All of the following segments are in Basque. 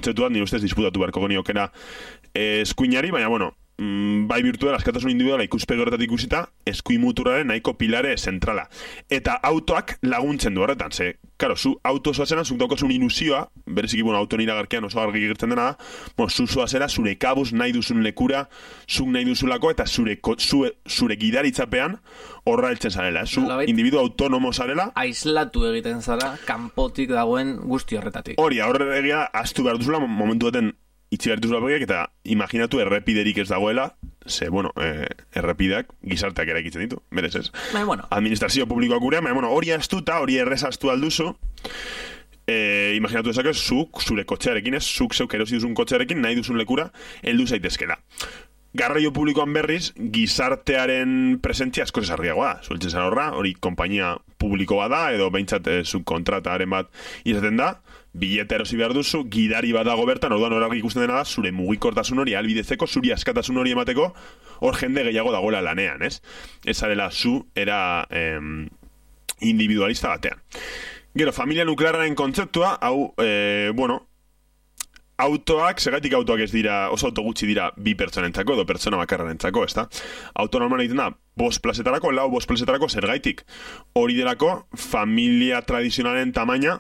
kontzeptu bat, nire ustez disputatu beharko geniokena eskuinari, baina, bueno, bai virtual askatasun individuala ikuspegi horretatik ikusita, eskuin muturraren nahiko pilare zentrala. Eta autoak laguntzen du horretan, ze, karo, zu auto zoazena, zuk daukazun ilusioa, bereziki, bueno, auto niragarkian oso argi gertzen dena da, bueno, zu zoazera, zure kabuz nahi duzun lekura, zuk nahi duzulako, eta zure gidaritzapean horra heltzen zarela, zu individu autonomo zarela. Aislatu egiten zara, kanpotik dagoen guzti horretatik. Hori, horregia, astu behar duzula, momentu baten itxi behar duzula begiak, eta imaginatu errepiderik ez dagoela, ze, bueno, errepideak gizarteak eraikitzen ditu, berez ez. Bueno. Administrazio publikoak gurean, bueno, hori astuta, hori errezaztu alduzu, imaginatu ezak ez, zuk, zure kotxearekin ez, zuk zeuk erosi duzun kotxearekin, nahi duzun lekura, heldu zaitezkela. Garraio publikoan berriz, gizartearen presentzia asko esarriagoa da. Zueltzen zara horra, hori konpainia publiko bat da, edo behintzat subkontrataren bat izaten da, bilete erosi behar duzu, gidari bat dago bertan, orduan horargi ikusten dena da, zure mugikortasun hori albidetzeko, zuri askatasun hori emateko, hor jende gehiago dagoela lanean, ez? Ez arela zu, era individualista batean. Gero, familia nuklearren kontzeptua, hau, bueno, autoak, segatik autoak ez dira, oso auto gutxi dira bi pertsonentzako edo pertsona bakarrarentzako, ezta? Auto normal egiten da, 5 plazetarako, 5 plazetarako zergaitik. Hori delako, familia tradizionalen tamaina,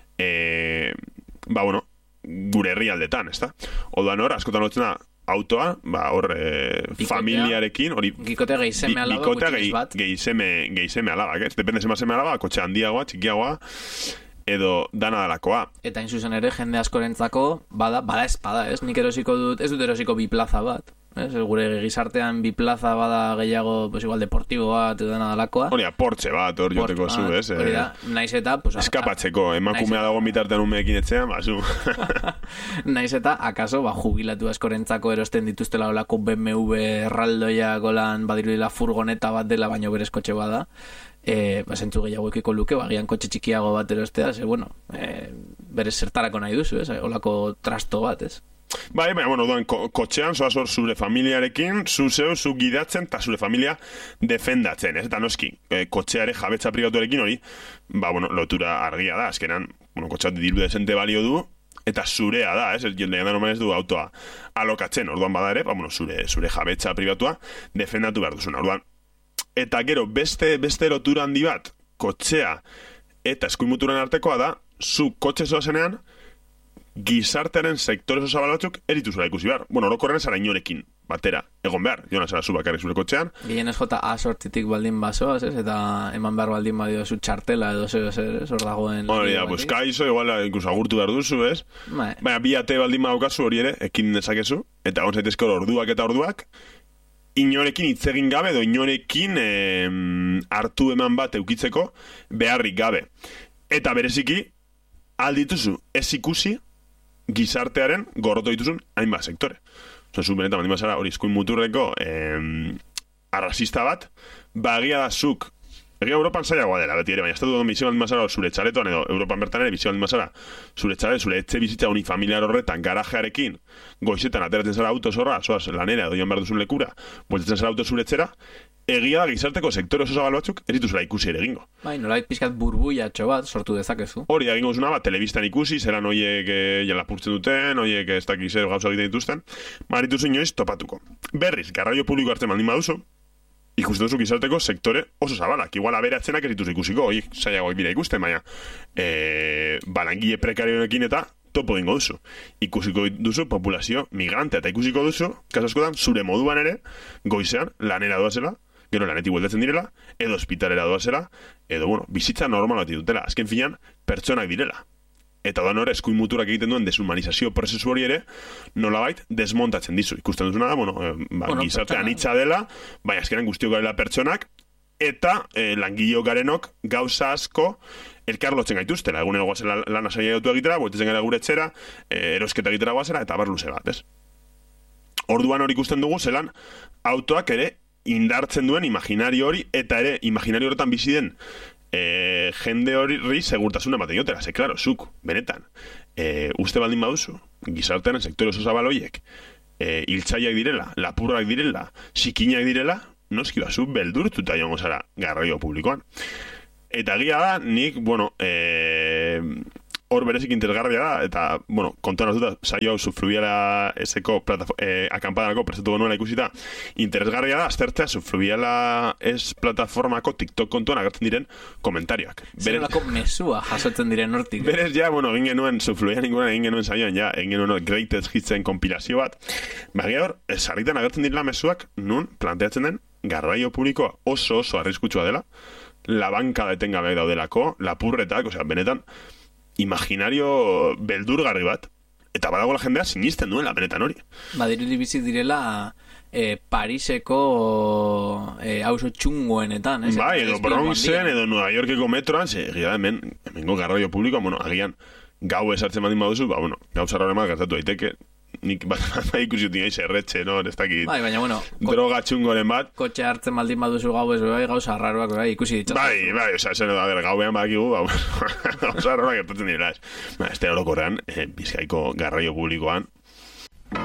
bueno, gure herrialdetan, ezta? Oduan hor, askotan hotzen da, autoa, hor, familiarekin, hori... Bikotea geizeme alaba, gutxiz bat. Geizeme alaba, ez? Depende seme alaba, kotxe handiagoa, txikiagoa, edo dana dalakoa. Eta inzuzen ere, jende askorentzako, bada espada, ez? Nik erosiko dut, ez dut erosiko bi plaza bat. Ez? Gure gizartean bi plaza bada gehiago, pues igual deportibo bat, edo dana dalakoa. Hori, Porsche bat, hor joteko zu, ez? Hori da, naiz eta... Pues, eskapatzeko, emakumea dago bitartean umeekin etxean, zu. Naiz eta, akaso, jubilatu askorentzako erosten dituztela olako BMW erraldoia golan badirudila furgoneta bat dela, baino berez kotxe bada. Zentzu gehiago ekiko luke, bagian kotxe txikiago bat erostea, bueno, berez zertarako nahi duzu, ez? Olako trasto bat, ez? Bai, bueno, duan, kotxean, zoaz hor zure familiarekin, zu gidatzen, eta zure familia defendatzen, ez? Eta noski, kotxeare jabetza pribatuarekin hori, bueno, lotura argia da, azkenan, bueno, kotxeat diru desente balio du, eta zurea da, ez? Jendean da normal ez du autoa alokatzen, orduan bada ere, bueno, zure jabetza pribatua defendatu behar duzuna, orduan. Eta gero, beste lotura handi bat, kotxea eta eskuinmuturen artekoa da, zu kotxe zoazenean, gizartearen sektore oso zabal batzuk erituzula ikusi behar. Bueno, orokorren zara inorekin batera egon behar. Jona zara zu bakarrik zure kotxean. Gien ez jota A-sortzitik baldin basoaz, ez? Eta eman behar baldin badio zu txartela edo zer hor dagoen... Hori da, pues kaizo, igual incluso agurtu behar duzu, ez? Baina bi ate baldin badaukazu hori ere, ekin dezakezu, eta hon zaitezke orduak eta orduak, inorekin itzegin gabe edo inorekin hartu eman bat eukitzeko beharrik gabe. Eta bereziki, aldituzu ez ikusi gizartearen gorroto dituzun hainbat sektore. Zu benetan baldin bazara hori eskuin muturreko arrasista bat, bagia da zuk, egia Europan zailagoa dela, beti ere, baina estatu bizi baldin bazara zure txaretoan edo Europan bertan ere bizi baldin bazara zure txaret, zure etxe bizitza unifamiliar horretan garajearekin, goizetan ateratzen zara auto zorra, zoaz lanera edo joan behar duzun lekura, bueltatzen zara auto zure etxera, egia da gizarteko sektore oso zabal batzuk ez dituzela ikusi ere egingo. Bai, nolait pixkat burbuiatxo bat sortu dezakezu. Hori da egingo zuna bat, telebistan ikusi, zelan oiek lapurtzen duten, oiek ez dakiz gauza egiten dituzten, marituzu inoiz topatuko. Berriz, garraio publiko hartzen baldin baduzu, ikusten duzu gizarteko sektore oso zabalak. Igual aberatzenak ez dituzu ikusiko, horiek zailagoak bira ikusten, baina balangile prekarioekin eta topo egingo duzu. Ikusiko duzu populazio migrante, eta ikusiko duzu, kaso askotan, zure moduan ere, goizean, lanera doazela, gero lanetik bueltatzen direla, edo ospitalera doazela, edo, bueno, bizitza normal bat ditutela. Azken finean, pertsonak direla. Eta da nore, eskuin muturak egiten duen deshumanizazio prozesu hori ere, nolabait desmontatzen dizu. Ikusten duzuna da, gizarte anitza dela, baina azkenan guztiok garela pertsonak, eta langileo garenok gauza asko elkarlotzen gaituztela. Egunero guazela lana saia dutu egitera, botetzen gara gure etxera, erosketa egitera guazela, eta bar luze bat, ez? Orduan hori ikusten dugu, zelan autoak ere indartzen duen imaginario hori, eta ere imaginario horretan bizi den jende hori segurtasuna ematen jotera. Ze, klaro, zuk, benetan, uste baldin baduzu, gizartearen sektore oso zabal horiek, hiltzaiak direla, lapurrak direla, sikinak direla, noski bazu beldurtuta joango zara garraio publikoan. Eta egia da, nik, bueno, hor berezik interesgarria da, eta, bueno, kontuan hartuta, saio hau Subfluviala eseko akampanako prestatu genuela ikusita, interesgarria da, aztertzea Subfluviala es plataformako TikTok kontuan agertzen diren komentarioak. Zerolako mesua jasotzen diren hortik. Berez ja, bueno, egin genuen Subfluviala inguruan egin genuen saioan, ja, egin genuen Greatest Hitsen kompilazio bat. Baina hor, sarritan agertzen direla mezuak, nun planteatzen den, garraio publikoa oso arriskutsua dela, la banka detengabeak daudelako, lapurretak, osea, benetan, imaginario beldurgarri bat, eta badagoela jendea sinisten duela, benetan hori. Badirudi bizi direla Pariseko auzo txungoenetan, ez? Bai, edo Bronxen, edo Nueva Yorkeko metroan, egia hemengo garraio publikoa, bueno, agian gau esartzen badin baduzu, ba, bueno, gau zarraren bat gertatu daiteke, nik bat ikusi dut nire erretxe, no? Ez dakit, bai, baina, bueno, droga txungoren bat. Kotxe hartzen baldin baduzu gau ez, bai, gauza arraroak, bai, ikusi ditzat. Bai, oza, zen edo, gauean badakigu, ba, gauza arraroak gertatzen direla, ez. Ba, ez orokorrean, Bizkaiko garraio publikoan,